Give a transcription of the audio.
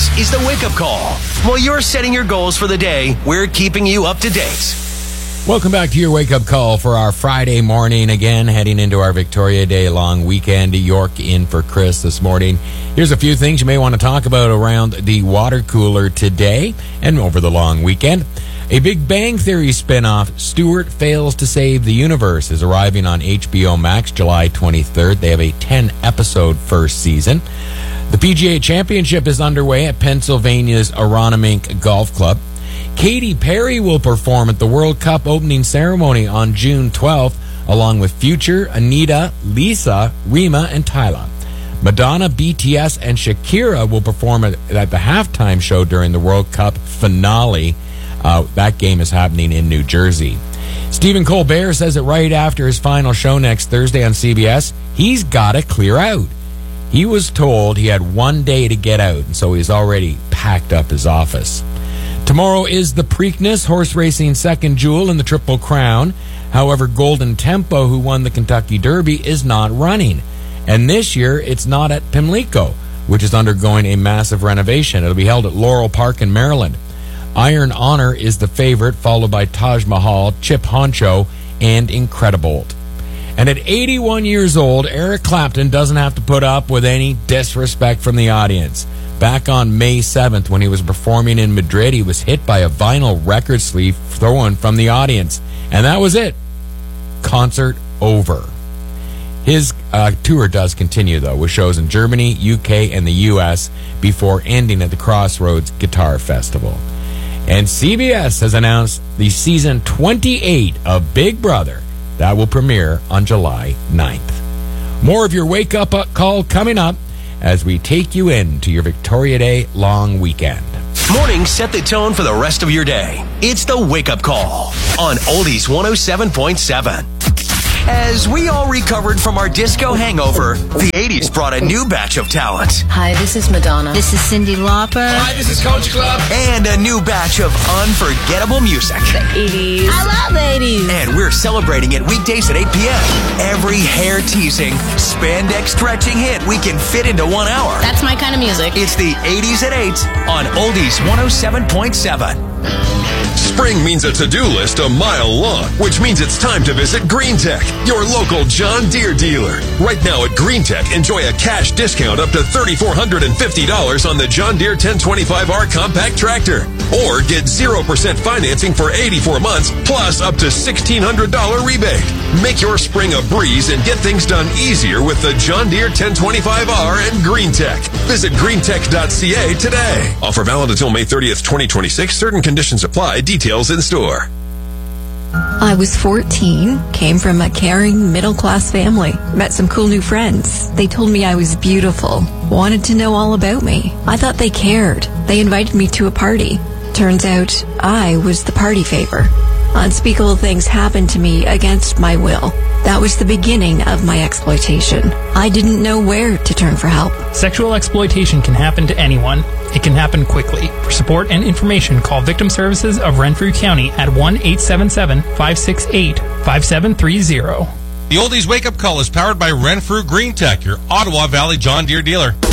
is the Wake Up Call. While you're setting your goals for the day, we're keeping you up to date. Welcome back to your wake-up call for our Friday morning. Again, heading into our Victoria Day long weekend. York in for Chris this morning. Here's a few things you may want to talk about around the water cooler today and over the long weekend. A Big Bang Theory spinoff, Stuart Fails to Save the Universe, is arriving on HBO Max July 23rd. They have a 10-episode first season. The PGA Championship is underway at Pennsylvania's Aronimink Golf Club. Katy Perry will perform at the World Cup opening ceremony on June 12th, along with Future, Anita, Lisa, Rima, and Tyla. Madonna, BTS, and Shakira will perform at the halftime show during the World Cup finale. That game is happening in New Jersey. Stephen Colbert says that right after his final show next Thursday on CBS, he's got to clear out. He was told he had 1 day to get out, and so he's already packed up his office. Tomorrow is the Preakness horse racing second jewel in the Triple Crown. However, Golden Tempo, who won the Kentucky Derby, is not running. And this year, it's not at Pimlico, which is undergoing a massive renovation. It'll be held at Laurel Park in Maryland. Iron Honor is the favorite, followed by Taj Mahal, Chip Honcho, and Incredibolt. And at 81 years old, Eric Clapton doesn't have to put up with any disrespect from the audience. Back on May 7th, when he was performing in Madrid, he was hit by a vinyl record sleeve thrown from the audience. And that was it. Concert over. His tour does continue, though, with shows in Germany, UK, and the US before ending at the Crossroads Guitar Festival. And CBS has announced the season 28 of Big Brother. That will premiere on July 9th. More of your wake-up call coming up as we take you into your Victoria Day long weekend. Mornings set the tone for the rest of your day. It's the Wake Up Call on Oldies 107.7. As we all recovered from our disco hangover, the 80s brought a new batch of talent. Hi, this is Madonna. This is Cyndi Lauper. Hi, this is Coach Club. And a new batch of unforgettable music. The 80s. I love 80s. And we're celebrating it weekdays at 8 p.m. Every hair-teasing, spandex stretching hit we can fit into 1 hour. That's my kind of music. It's the 80s at 8 on Oldies 107.7. Spring means a to-do list a mile long, which means it's time to visit Green Tech, your local John Deere dealer. Right now at Green Tech, enjoy a cash discount up to $3,450 on the John Deere 1025R compact tractor. Or get 0% financing for 84 months, plus up to $1,600 rebate. Make your spring a breeze and get things done easier with the John Deere 1025R and Green Tech. Visit greentech.ca today. Offer valid until May 30th, 2026. Certain conditions apply. Details in store. I was 14, came from a caring middle-class family, met some cool new friends. They told me I was beautiful, wanted to know all about me. I thought they cared. They invited me to a party. Turns out I was the party favor. Unspeakable things happened to me against my will. That was the beginning of my exploitation. I didn't know where to turn for help. Sexual exploitation can happen to anyone. It can happen quickly. For support and information, call Victim Services of Renfrew County at 1-877-568-5730. The Oldies Wake Up Call is powered by Renfrew Green Tech, your Ottawa Valley John Deere dealer.